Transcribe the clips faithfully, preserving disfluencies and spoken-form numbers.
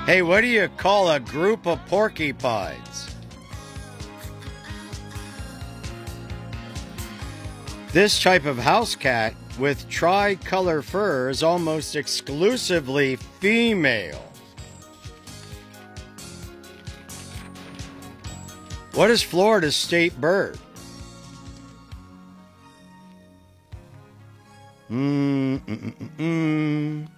Hey, what do you call a group of porcupines? This type of house cat with tricolor fur is almost exclusively female. What is Florida's state bird? Mm, mm, mm, mm.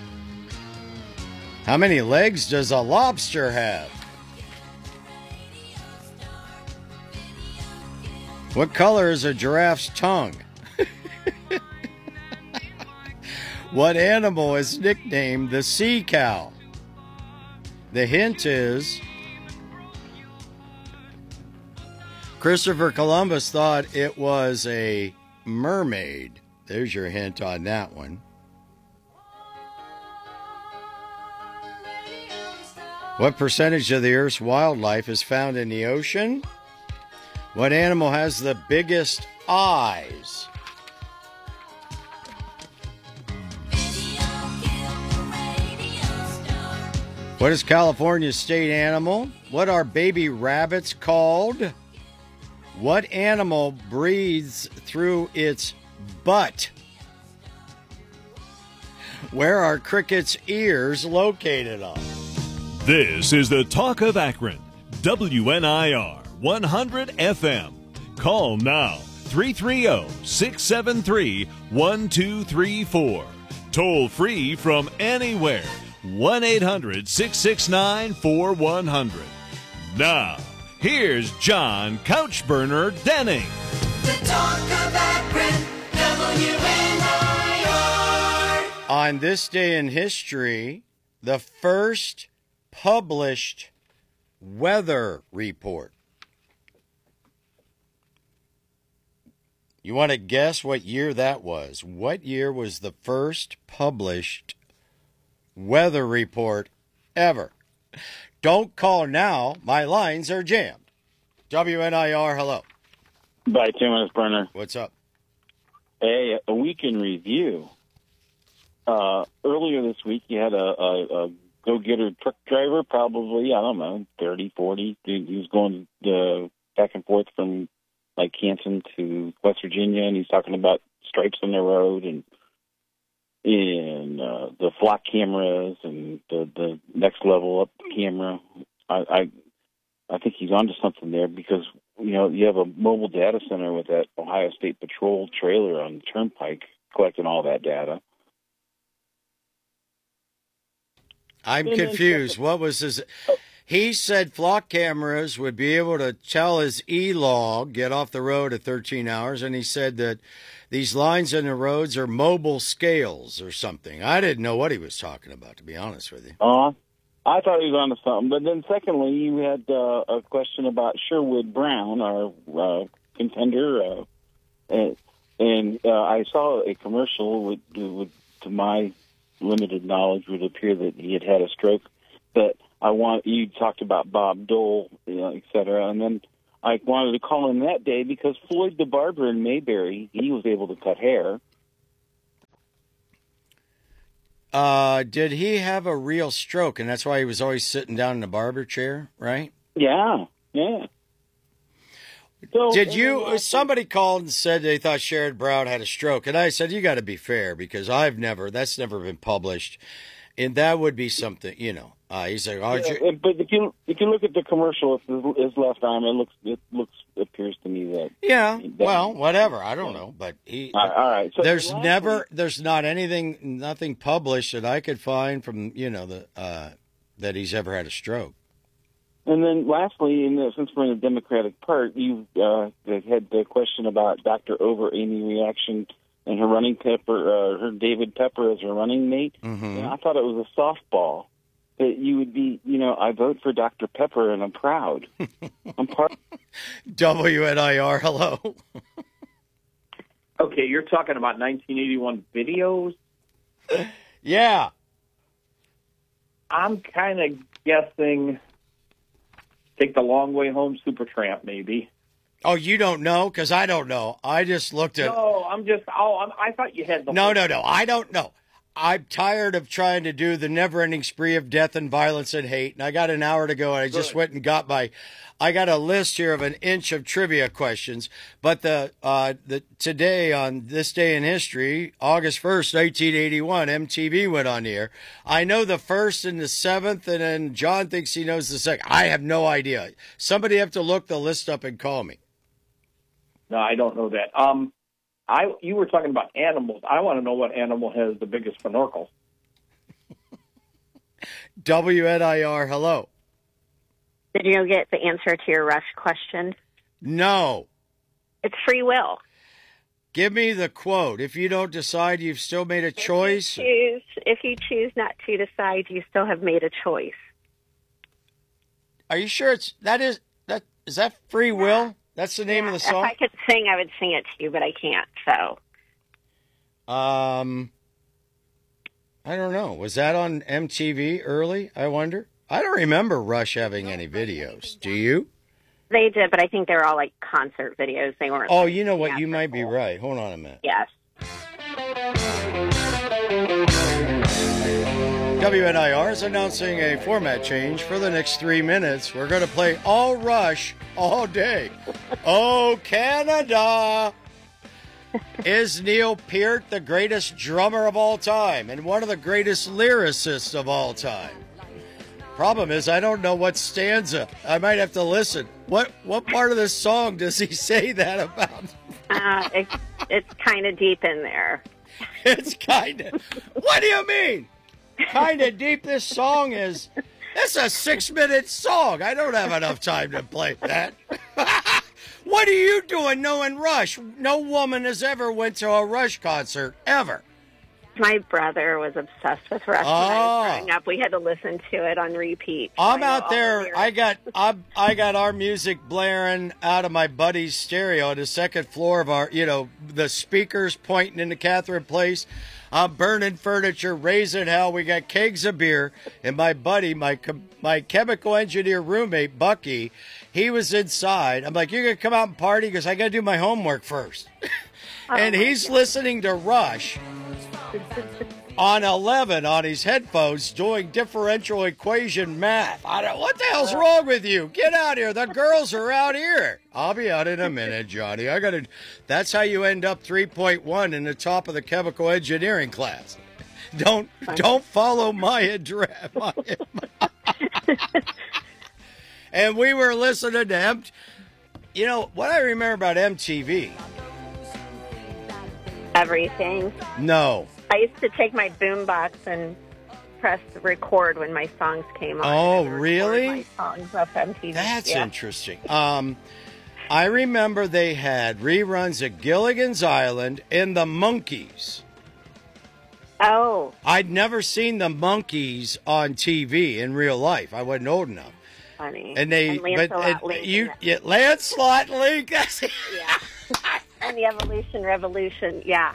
How many legs does a lobster have? What color is a giraffe's tongue? What animal is nicknamed the sea cow? The hint is Christopher Columbus thought it was a mermaid. There's your hint on that one. What percentage of the Earth's wildlife is found in the ocean? What animal has the biggest eyes? What is California's state animal? What are baby rabbits called? What animal breathes through its butt? Where are crickets' ears located on? This is the Talk of Akron, W N I R one hundred F M. Call now, three three zero, six seven three, one two three four. Toll free from anywhere, one eight hundred, six six nine, four one zero zero. Now, here's John Couchburner Denning. The Talk of Akron, W N I R. On this day in history, the first published weather report. You want to guess what year that was? What year was the first published weather report ever? Don't call now. My lines are jammed. W N I R, hello. By two minutes, Burner. What's up? Hey, a week in review. Uh, earlier this week, you had a, a, a go-getter truck driver, probably, I don't know, thirty, forty. He was going uh, back and forth from, like, Canton to West Virginia, and he's talking about stripes on the road and and uh, the flock cameras and the, the next level up camera. I, I I think he's onto something there because, you know, you have a mobile data center with that Ohio State Patrol trailer on the Turnpike collecting all that data. I'm confused. What was his... He said flock cameras would be able to tell his E-log, get off the road at thirteen hours, and he said that these lines in the roads are mobile scales or something. I didn't know what he was talking about, to be honest with you. Uh, I thought he was onto something. But then secondly, you had uh, a question about Sherwood Brown, our uh, contender, uh, and, and uh, I saw a commercial with, with, to my limited knowledge, would appear that he had had a stroke. But I want you talked about Bob Dole, you know, et cetera, and then I wanted to call him that day because Floyd the barber in Mayberry, he was able to cut hair. Uh, did he have a real stroke, and that's why he was always sitting down in the barber chair, right? Yeah, yeah. So, Did you, somebody called and said they thought Sherrod Brown had a stroke, and I said, you got to be fair, because I've never, that's never been published, and that would be something, you know. Uh, he's like, oh, yeah, you... but if you if you look at the commercial, it's his, his left arm, it looks it looks appears to me that yeah, that, well, whatever, I don't know, but he. All right, all right. So there's lastly, never, there's not anything, nothing published that I could find from, you know, the uh, that he's ever had a stroke. And then lastly, in the, since we're in the Democratic part, you uh, had the question about Doctor Over Amy reaction and her running Pepper, uh, her David Pepper as her running mate. Mm-hmm. And I thought it was a softball. That you would be, you know, I vote for Doctor Pepper and I'm proud. I'm part. W N I R, hello. Okay, you're talking about nineteen eighty-one videos? Yeah. I'm kind of guessing Take the Long Way Home, Supertramp, maybe. Oh, you don't know? Because I don't know. I just looked at... No, I'm just, oh, I'm, I thought you had the... No, no, no. I don't know. I'm tired of trying to do the never-ending spree of death and violence and hate, and I got an hour to go, and I just Good. went and got my. I got a list here of an inch of trivia questions, but the uh, the today on this day in history, August first, nineteen eighty-one, M T V went on the air. I know the first and the seventh, and then John thinks he knows the second. I have no idea. Somebody have to look the list up and call me. No, I don't know that. Um, I you were talking about animals. I want to know what animal has the biggest snorkel. W N I R, hello. Did you get the answer to your Rush question? No. It's free will. Give me the quote. If you don't decide, you've still made a choice. If you choose, if you choose not to decide, you still have made a choice. Are you sure it's that is that is that free will? That's the name of the song? If I could sing, I would sing it to you, but I can't. So, Um, I don't know. Was that on M T V early? I wonder. I don't remember Rush having any videos. Do you? they did, but I think they were all like concert videos. They weren't. Oh, like, you know what? You might be theatrical. right. Hold on a minute. Yes. W N I R is announcing a format change for the next three minutes. We're going to play all Rush all day. Oh, Canada! Is Neil Peart the greatest drummer of all time and one of the greatest lyricists of all time? Problem is, I don't know what stanza. I might have to listen. What what part of this song does he say that about? Uh, it, it's kind of deep in there. It's kind of. What do you mean? Kind of deep. This song is. It's a six-minute song. I don't have enough time to play that. What are you doing knowing Rush? No woman has ever went to a Rush concert, ever. My brother was obsessed with Rush when I Ah. was growing up. We had to listen to it on repeat. So I'm I know out all the there. lyrics. I got I, I got our music blaring out of my buddy's stereo on the second floor of our, you know, the speakers pointing into Catherine Place. I'm burning furniture, raising hell. We got kegs of beer, and my buddy, my chem- my chemical engineer roommate Bucky, he was inside. I'm like, "You're gonna come out and party?" Because I got to do my homework first. And he's listening to Rush on eleven on his headphones doing differential equation math. I don't, what the hell's wrong with you? Get out here. The girls are out here. I'll be out in a minute, Johnny. I got to. That's how you end up three point one in the top of the chemical engineering class. Don't don't follow my address. My, and we were listening to M. You know what I remember about M T V? Everything. No. I used to take my boombox and press record when my songs came on. Oh, and record really? My songs off M T V. That's yeah. interesting. Um, I remember they had reruns of Gilligan's Island and the Monkees. Oh, I'd never seen the Monkees on T V in real life. I wasn't old enough. funny. And they, and but Lancelot and Link you, and- yeah, Lancelot Link. That's it. yeah. And the Evolution Revolution, yeah.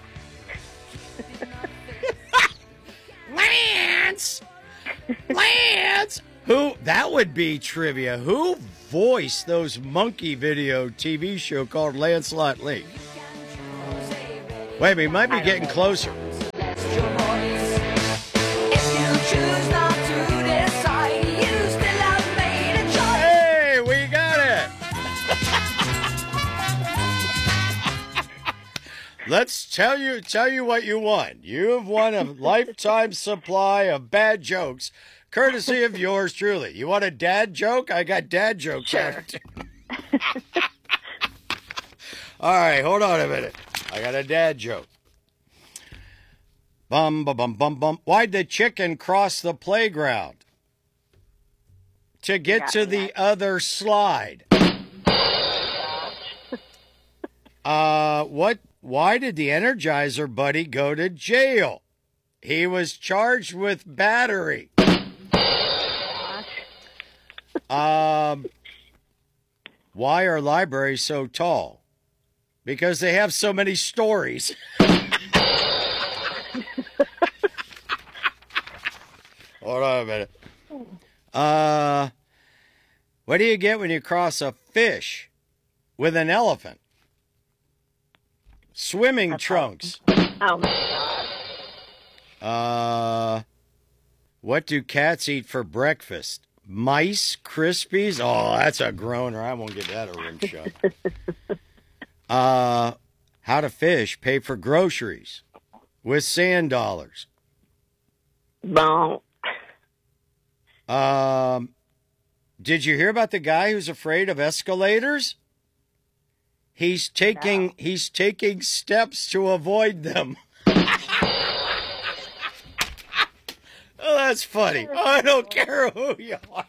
Lance, Lance. Who? That would be trivia. Who voiced those monkey video T V show called Lancelot Link? Wait, we might be getting closer. Hey, we got it. Let's tell you tell you what you won. You have won a lifetime supply of bad jokes, courtesy of yours truly. You want a dad joke? I got dad jokes. Sure. All right, hold on a minute. I got a dad joke. Bum, bum, bum, bum, bum. Why'd the chicken cross the playground? To get Got to me. the other slide. Uh, what? Why did the Energizer Buddy go to jail? He was charged with battery. Um, why are libraries so tall? Because they have so many stories. Hold on a minute. Uh, what do you get when you cross a fish with an elephant? Swimming trunks. Oh, my God. Uh, what do cats eat for breakfast? Mice, Krispies. Oh, that's a groaner. I won't give that a rim shot. uh, how to fish? Pay for groceries with sand dollars. Bon. Um, did you hear about the guy who's afraid of escalators? He's taking No. he's taking steps to avoid them. Oh, that's funny. I don't care who you are.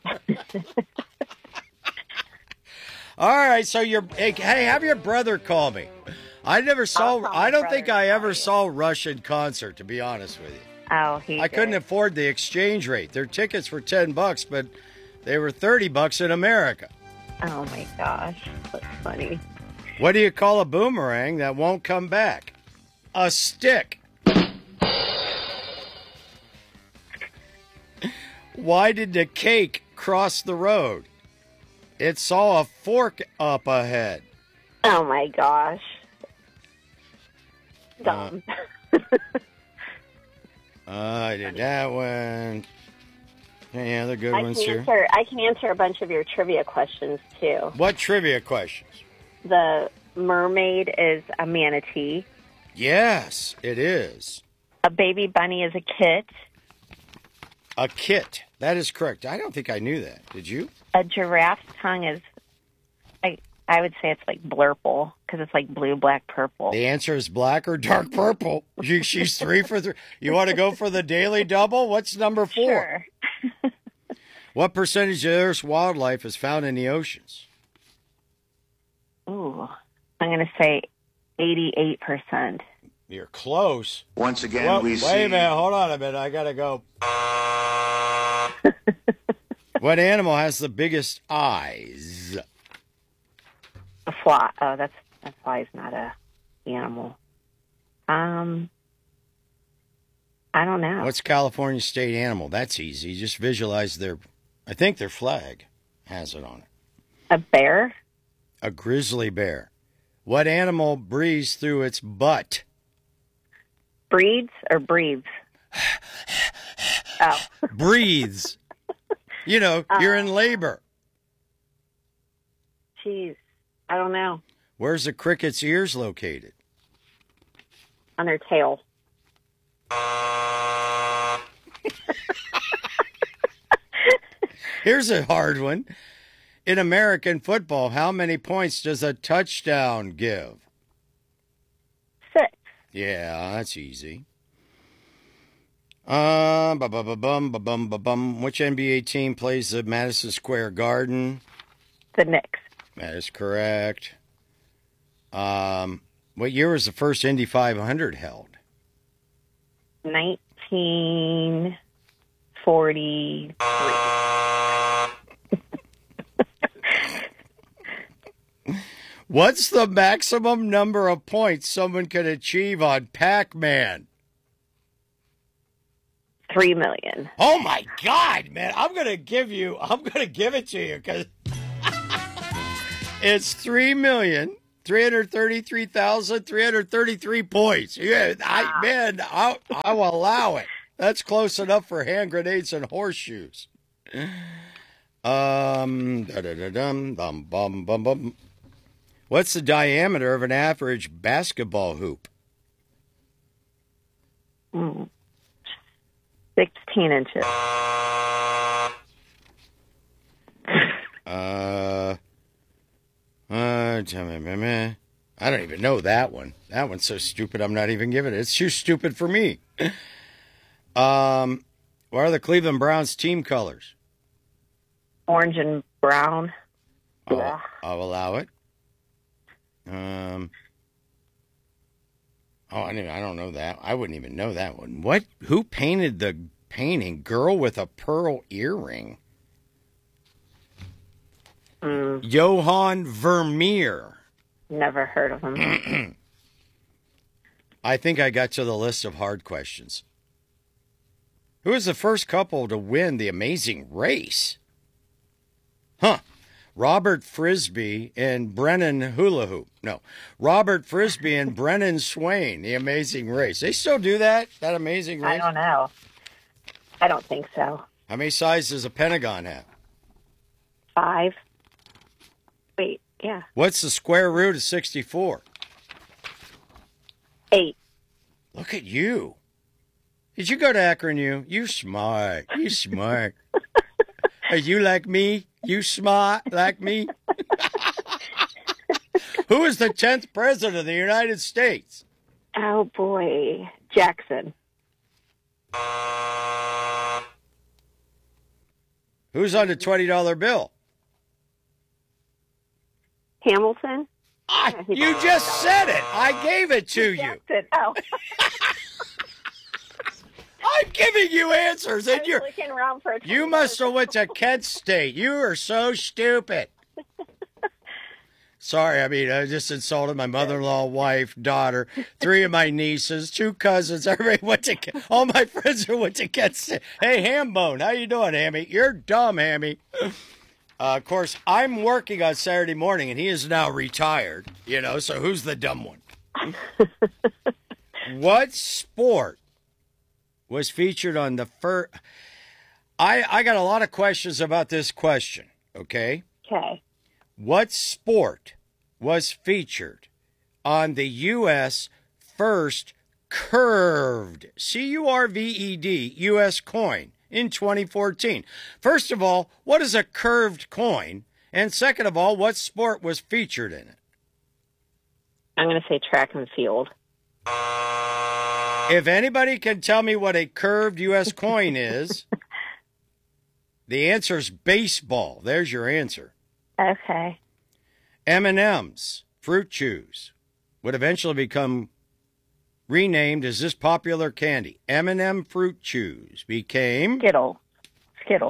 All right, so you're hey, hey, have your brother call me. I never saw. I'll call I my don't think brother I and ever call you. saw Rush in concert. To be honest with you, Oh, he I couldn't did. afford the exchange rate. Their tickets were ten bucks, but they were thirty bucks in America. Oh, my gosh. That's funny. What do you call a boomerang that won't come back? A stick. Why did the cake cross the road? It saw a fork up ahead. Oh, my gosh. Dumb. Uh, I did that one. Any other good I ones can here? answer. I can answer a bunch of your trivia questions too. What trivia questions? The mermaid is a manatee. Yes, it is. A baby bunny is a kit. A kit. That is correct. I don't think I knew that. Did you? A giraffe's tongue is, I I would say it's like blurple because it's like blue, black, purple. The answer is black or dark purple. She, she's three for three. You want to go for the daily double? What's number four? Sure. What percentage of Earth's wildlife is found in the oceans? Ooh, I'm gonna say eighty-eight percent. You're close. Once again, Well, we wait see. a minute. Hold on a minute. I got to go. What animal has the biggest eyes? A fly. Oh, that's a fly's not a animal. Um, I don't know. What's California's state animal? That's easy. Just visualize their, I think their flag has it on it. A bear? A grizzly bear. What animal breathes through its butt? Breeds or breathes? Oh, Breathes. You know, you're in labor. jeez. I don't know. Where's a cricket's ears located? On their tail. Here's a hard one. In American football, how many points does a touchdown give? Six. Yeah, that's easy. Uh, ba ba ba bum ba bum ba bum. Which N B A team plays the Madison Square Garden? The Knicks. That is correct. Um, what year was the first Indy five hundred held? nineteen forty-three. What's the maximum number of points someone can achieve on Pac-Man? Three million. Oh my God, man! I'm gonna give you. I'm gonna give it to you because it's three million three hundred thirty-three thousand three hundred thirty-three points. Yeah, I man, I I will allow it. That's close enough for hand grenades and horseshoes. Um, da da da dum bum bum bum bum. What's the diameter of an average basketball hoop? Mm. Sixteen inches. Uh, uh, tell me, meh, meh. I don't even know that one. That one's so stupid. I'm not even giving it. It's too stupid for me. um, what are the Cleveland Browns team colors? Orange and brown. I'll, Yeah. I'll allow it. Um. Oh, I don't, I don't know that. I wouldn't even know that one. What? Who painted the painting "Girl with a Pearl Earring"? Mm, Johann Vermeer. never heard of them. I think I got to the list of hard questions. Who was the first couple to win the Amazing Race? Huh. Robert Frisbee and Brennan Hula Hoop. No, Robert Frisbee and Brennan Swain, The Amazing Race. They still do that? That Amazing Race? I don't know. I don't think so. How many sides does a pentagon have? Five. Wait, yeah. What's the square root of sixty-four? Eight. Look at you. Did you go to Akron, you? You smart. You smart. Are you like me? You smart like me? Who is the tenth president of the United States? Oh, boy. Jackson. Who's on the twenty dollar bill? Hamilton? Ah, you just said it. I gave it to you. Jackson. Oh. I'm giving you answers, I and was you're looking around for a you must have went to Kent State. You are so stupid. Sorry, I mean, I just insulted my mother-in-law, wife, daughter, three of my nieces, two cousins. Everybody went to Kent. All my friends who went to Kent State. Hey, Hambone, how you doing, Hammy? You're dumb, Hammy. Uh, of course, I'm working on Saturday morning, and he is now retired. You know, so who's the dumb one? What sport was featured on the first? I I got a lot of questions about this question. Okay. Okay. What sport was featured on the U S first curved C U R V E D U S coin in twenty fourteen? First of all, what is a curved coin? And second of all, what sport was featured in it? I'm going to say track and field. If anybody can tell me what a curved U S coin is, the answer is baseball. There's your answer. Okay. M and M's, Fruit Chews, would eventually become renamed as this popular candy. M and M Fruit Chews became... Skittle. Skittle.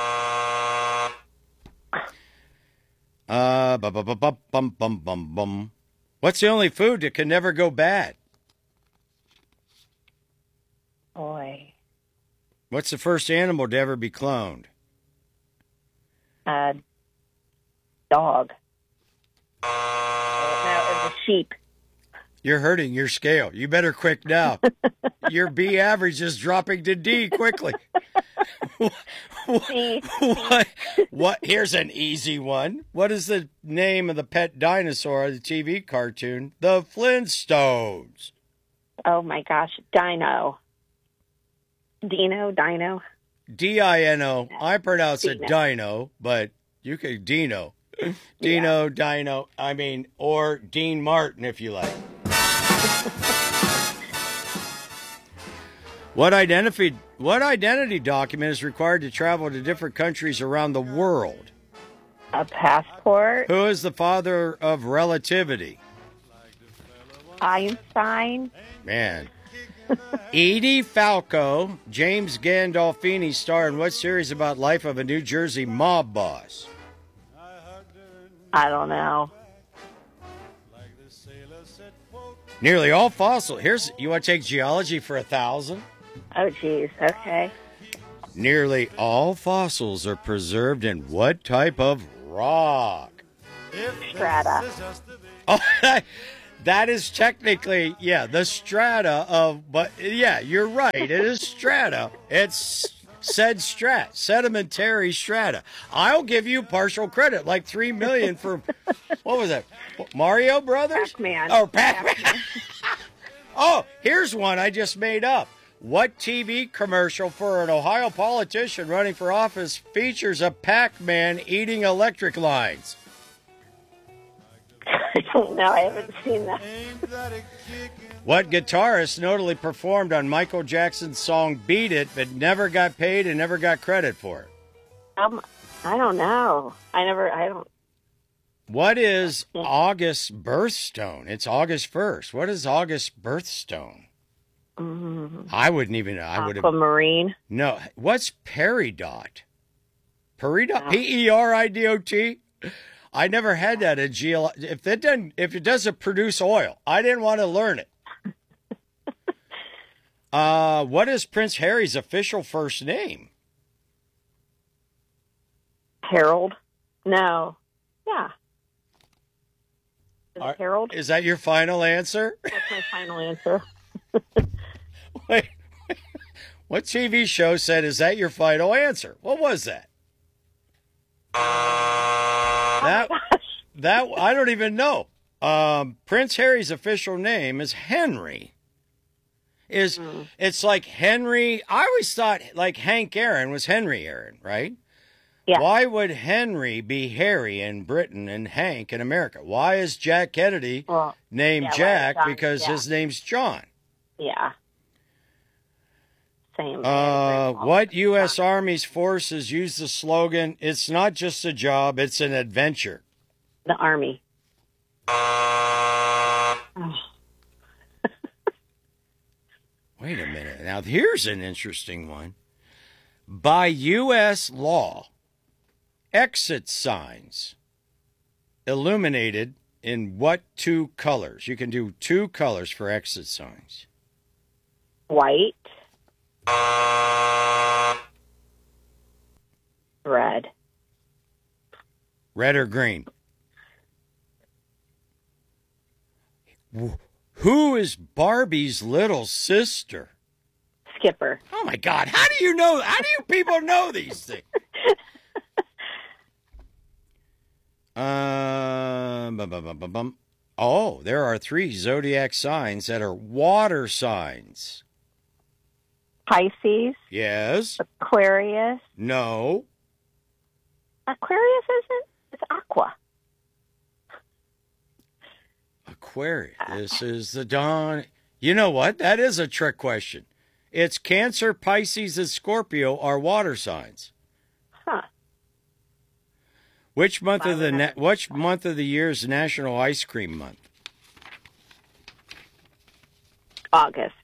Uh, bum, bum, bum, bum, bum, bum, bum. What's the only food that can never go bad? Boy. What's the first animal to ever be cloned? Uh, dog. No, it was a sheep. You're hurting your scale. You better quick now. Your B average is dropping to D quickly. C. what, what? Here's an easy one. What is the name of the pet dinosaur of the T V cartoon, The Flintstones? Oh, my gosh. Dino. Dino? Dino? D I N O. I pronounce it Dino, but you could Dino. Dino, yeah. Dino. I mean, or Dean Martin, if you like. What identity, what identity document is required to travel to different countries around the world? A passport. Who is the father of relativity? Einstein. Man. Edie Falco, James Gandolfini star in what series about life of a New Jersey mob boss? I don't know. Nearly all fossil. Here's, you want to take geology for a thousand? Oh, geez. Okay. Nearly all fossils are preserved in what type of rock? Strata. Oh, that is technically, yeah, the strata of, but yeah, you're right. It is strata. It's said strat, sedimentary strata. I'll give you partial credit, like three million for, what was that? Mario Brothers? Pac-Man. Oh, Pac-Man. Oh, here's one I just made up. What T V commercial for an Ohio politician running for office features a Pac-Man eating electric lines? I don't know. I haven't seen that. What guitarist notably performed on Michael Jackson's song Beat It, but never got paid and never got credit for it? Um, I don't know. I never, I don't. What is August's birthstone? It's August first. What is August's birthstone? Mm, I wouldn't even know. I would have. Aquamarine. No. What's peridot? Peridot? No. P E R I D O T? I never had that in geolo. If it doesn't, if it doesn't produce oil, I didn't want to learn it. uh, what is Prince Harry's official first name? Harold. No. Yeah. Is Are- it Harold? Is that your final answer? That's my final answer. Wait, what T V show said, is that your final answer? What was that? That, that I don't even know. Um, Prince Harry's official name is Henry. Is Mm. It's like Henry. I always thought like Hank Aaron was Henry Aaron, right? Yeah. Why would Henry be Harry in Britain and Hank in America? Why is Jack Kennedy Well, named yeah, why Jack? John- Because yeah. his name's John. Yeah. Same. Uh, what U S. Army's forces use the slogan, "It's not just a job, it's an adventure"? The Army. Wait a minute. Now, here's an interesting one. By U S law, exit signs illuminated in what two colors? You can do two colors for exit signs. White. Red. Red or green? Wh- Who is Barbie's little sister? Skipper. Oh my God! How do you know? How do you people know these things? Um, bum, bum, bum, bum, bum. Oh, there are three zodiac signs that are water signs. Pisces. Yes. Aquarius. No. Aquarius isn't? It's Aqua. Aquarius. This is the dawn. You know what? That is a trick question. It's Cancer, Pisces, and Scorpio are water signs. Huh. Which month Why of the would I na- have- which month of the year is National Ice Cream Month? August.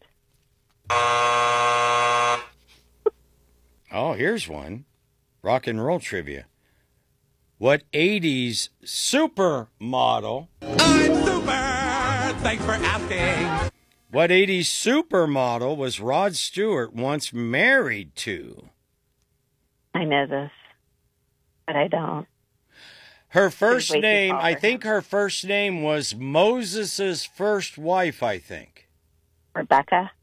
Oh, here's one. Rock and roll trivia. What eighties supermodel? I'm super. Thanks for asking. What eighties supermodel was Rod Stewart once married to? I know this, but I don't. Her first way too name, tall I for think him. her first name was Moses' first wife, I think. Rebecca.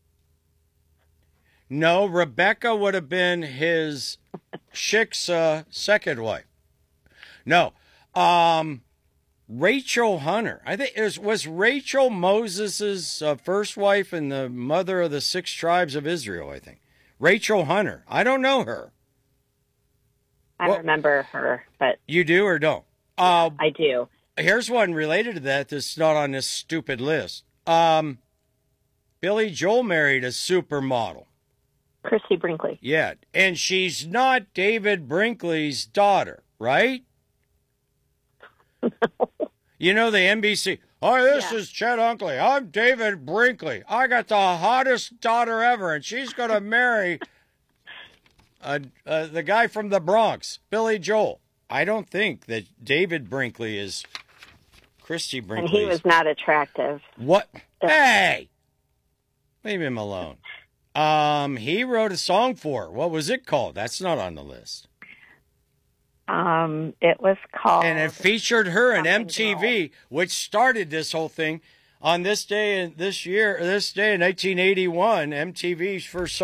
No, Rebecca would have been his chick's uh, second wife. No, um, Rachel Hunter. I think it was, was Rachel Moses' uh, first wife and the mother of the six tribes of Israel, I think. Rachel Hunter. I don't know her. I Well- remember her, but You do or don't? Uh, I do. Here's one related to that that's not on this stupid list. Um, Billy Joel married a supermodel. Christy Brinkley. Yeah, and she's not David Brinkley's daughter, right? You know the N B C. Hi, this Yeah. is Chet Unkley. I'm David Brinkley. I got the hottest daughter ever, and she's going to marry uh, uh, the guy from the Bronx, Billy Joel. I don't think that David Brinkley is Christy And Brinkley. he was not attractive. What? Hey! Leave him alone. Um, he wrote a song for her. What was it called? That's not on the list. Um, it was called. And it featured her in Something M T V, which started this whole thing on this day in this year, this day in nineteen eighty-one. M T V's first